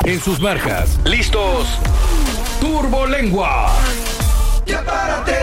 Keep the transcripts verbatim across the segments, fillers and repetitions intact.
En sus marcas, listos, Turbolengua. Ya párate.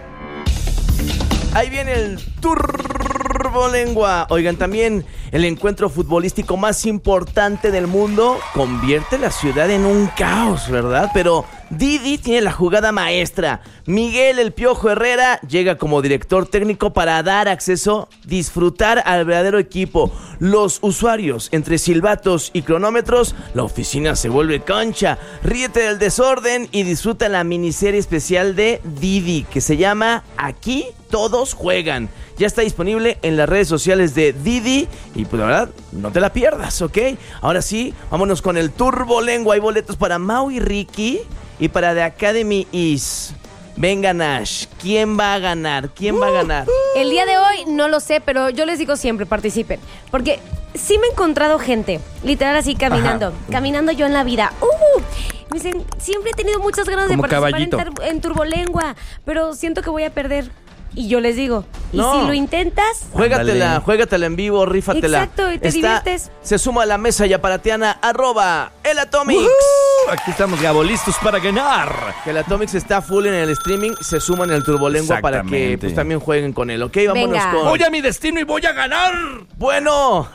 Ahí viene el Turbolengua. Oigan, también el encuentro futbolístico más importante del mundo convierte la ciudad en un caos, ¿verdad? Pero Didi tiene la jugada maestra. Miguel El Piojo Herrera llega como director técnico para dar acceso, disfrutar al verdadero equipo. Los usuarios, entre silbatos y cronómetros, la oficina se vuelve cancha. Ríete del desorden y disfruta la miniserie especial de Didi, que se llama Aquí Todos Juegan. Ya está disponible en las redes sociales de Didi y pues la verdad, no te la pierdas, ¿ok? Ahora sí, vámonos con el Turbolengua. Hay boletos para Mau y Ricky y para The Academy Is. Venga, Nash, ¿quién va a ganar? ¿Quién va a ganar? El día de hoy no lo sé, pero yo les digo siempre, participen. Porque sí me he encontrado gente, literal así, caminando. Ajá. Caminando yo en la vida. ¡Uh! Me dicen, siempre he tenido muchas ganas Como de participar caballito. en, tar- en Turbolengua, pero siento que voy a perder. Y yo les digo, ¿y No. si lo intentas? Juégatela, Ándale. juégatela en vivo, rífatela. Exacto, y te Está- diviertes. Se suma a la mesa yaparatiana, arroba el Atomics. Uh, aquí estamos, Gabo, listos para ganar. Que el Atomics está full en el streaming, se suman en el Turbolengua para que Exactamente. pues, también jueguen con él, ¿ok? Vámonos Venga. con... Voy a mi destino y voy a ganar. Bueno,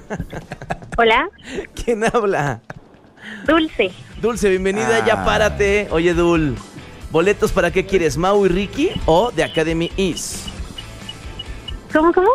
Hola, ¿quién habla? Dulce. Dulce, bienvenida, Ah. ya párate. Oye, Dul, ¿boletos para qué quieres? ¿Mau y Ricky o The Academy Is? ¿Cómo, cómo?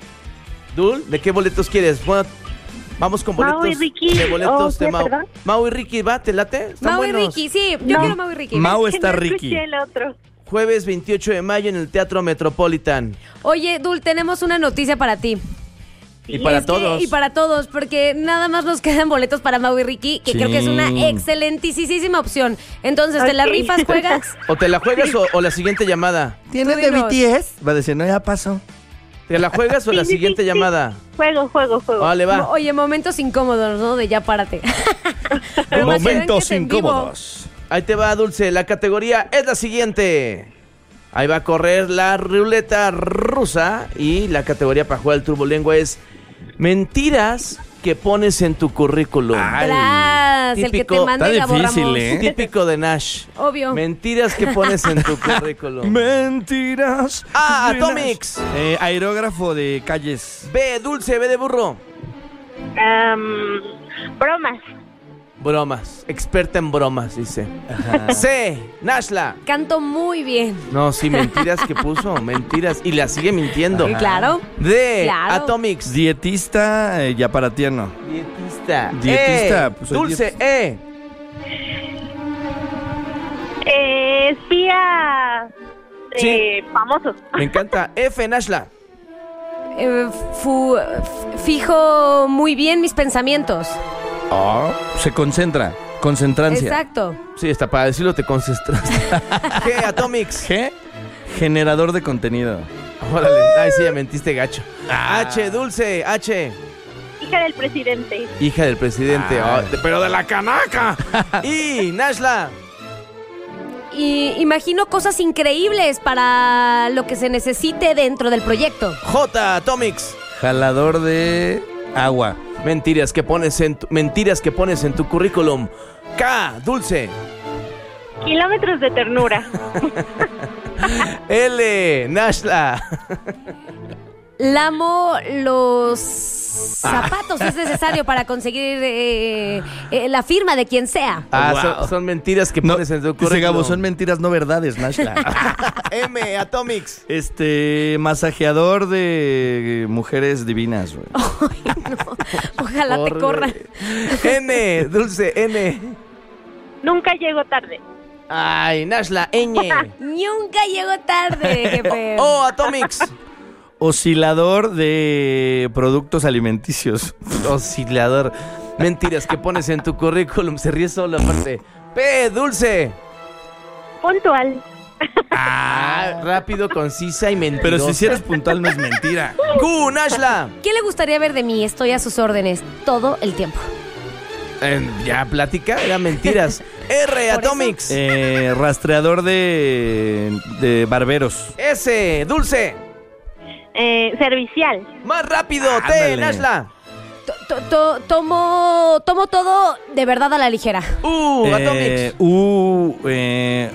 Dul, ¿de qué boletos quieres? Bueno, vamos con boletos Mau y Ricky. de boletos Oh, de ¿qué, Mau. perdón? Mau y Ricky, ¿va? ¿Te late? ¿Están Mau y buenos? Ricky, sí, yo No. quiero Mau y Ricky. Mau está No Ricky. escuché el otro. Jueves veintiocho de mayo en el Teatro Metropolitan. Oye, Dul, tenemos una noticia para ti. Y para es que- todos. y para todos, porque nada más nos quedan boletos para Mau y Ricky, que Sí. creo que es una excelentísima opción. Entonces, ¿te la Ok. rifas, juegas? ¿O te la juegas o, o la siguiente llamada? ¿Tienes Tú de dinos. B T S? Va a decir, no, ya pasó. ¿Te la juegas o la Sí, sí, siguiente sí, sí. llamada? Juego, juego, juego. Vale, va. Oye, momentos incómodos, ¿no? De ya párate. Pero más que Momentos es en vivo. incómodos. Ahí te va, Dulce. La categoría es la siguiente. Ahí va a correr la ruleta rusa y la categoría para jugar el Turbolengua es mentiras que pones en tu currículum. Ay, Tras, el que típico. te mande Está Gabo difícil, Ramos. ¿eh? Típico de Nash. Obvio. Mentiras que pones en tu currículum. Mentiras. Ah, buenas. Atomics. Eh, aerógrafo de calles. B, Dulce, B de burro. Am, bromas. Bromas. Experta en bromas, dice. C, Nashla. Canto muy bien. No, sí, mentiras que puso. Mentiras. Y la sigue mintiendo. Sí, claro. D, Claro. Atomics. Dietista, eh, yaparatiano. Dietista. Dietista, E, pues soy Dulce, dietista. E. Eh, espía de Sí. famosos. Me encanta. F, Nashla. Eh, fu- f- fijo muy bien mis pensamientos. Oh, se concentra. Concentrancia. Exacto. Sí, está para decirlo te concentraste. G, Atomics. G. Generador de contenido. Órale. Ay, sí, ya mentiste gacho. Ah. H, Dulce, H. Hija del presidente. Hija del presidente. Ah. Oh, de- pero de la canaca. Y, Nashla. Y imagino cosas increíbles para lo que se necesite dentro del proyecto. J, Atomics. Jalador de agua. Mentiras que pones en tu, mentiras que pones en tu currículum. K, Dulce. Kilómetros de ternura. L, Nashla. Lamo los zapatos, es necesario para conseguir eh, eh, la firma de quien sea. Ah, Wow. son, son mentiras que No, pones en tu dice currículum. Gabo, son mentiras, no verdades, Nashla. M, Atomics. Este, masajeador de mujeres divinas, güey. Ay, no. Ojalá te Corre. corran. N, Dulce, N. Nunca llego tarde. Ay, Nashla, Ñ. Nunca llego tarde, jefe. O, Atomics. Oscilador de productos alimenticios. Oscilador. Mentiras que pones en tu currículum. Se ríe solo aparte. P, Dulce. Puntual. Ah, rápido, concisa y mentirosa. Pero si hicieras puntual no es mentira. Q, Nashla. ¿Qué le gustaría ver de mí? Estoy a sus órdenes todo el tiempo. Eh, ya, plática, eran mentiras. R, Atomics. Eh, rastreador de, de barberos. S, Dulce. Eh, servicial. Más rápido, T, Ándale. Nashla. T- to- to- tomo, tomo todo de verdad a la ligera. Uh, Eh, Atomics. uh, eh,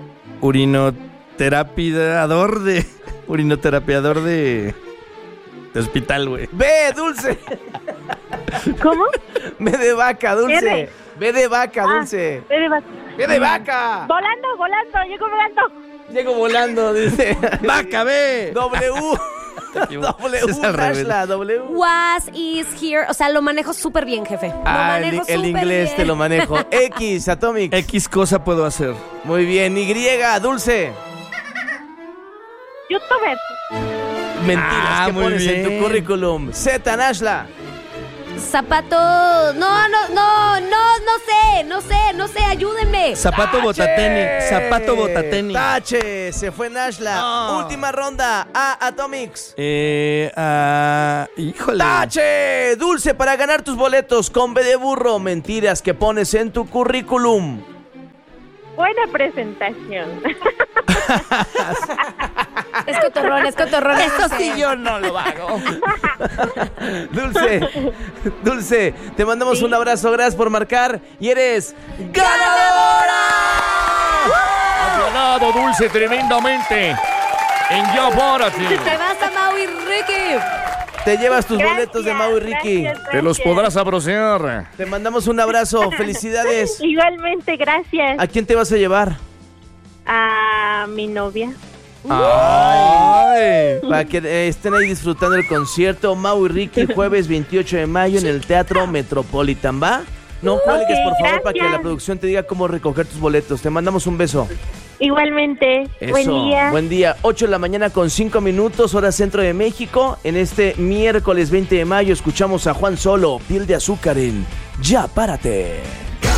urinoterapiador de... Urinoterapiador de... De hospital, güey. B, Dulce. ¿Cómo? B de vaca, Dulce. R. B de vaca, Ah, Dulce. ve de vaca. B de vaca. Volando, volando, llego volando. Llego volando, dice. ¡Vaca, ve! W. W, Es al revés. Nashla, W. Was, is, here. O sea, lo manejo súper bien, jefe. Lo Ah, el, manejo el súper inglés bien. te lo manejo. X, Atomics. X cosa puedo hacer. Muy bien. Y, Dulce. YouTuber. Mentiras Ah, que muy pones en bien. tu currículum. Z, Nashla. Zapato. No, no, no, no, no sé, no sé, no sé, ayúdenme. Zapato ¡Tache! botatenis. Zapato botatenis. Tache, se fue Nashla. No. Última ronda. A, Atomics. Eh, ah, híjole. Tache, Dulce, para ganar tus boletos con B de burro. Mentiras que pones en tu currículum. Buena presentación. Es cotorrón, es cotorrón. Esto Dulce. sí yo no lo hago. Dulce, Dulce, te mandamos Sí. un abrazo, gracias por marcar y eres Has ganado, Dulce, tremendamente. En Ya Párate. Te vas a Mau y Ricky. Te llevas tus Gracias, boletos de Mau y Ricky. gracias, Te los gracias. podrás apreciar. Te mandamos un abrazo, felicidades. Igualmente, gracias. ¿A quién te vas a llevar? A mi novia. Ay. Para que eh, estén ahí disfrutando el concierto Mau y Ricky, jueves veintiocho de mayo en el Teatro Metropolitan, ¿va? No cuelgues, por favor, para que gracias. la producción te diga cómo recoger tus boletos. Te mandamos un beso. Igualmente. Eso, Buen día. Buen día. ocho de la mañana con cinco minutos, hora centro de México. En este miércoles veinte de mayo escuchamos a Juan Solo, Piel de Azúcar en Ya Párate.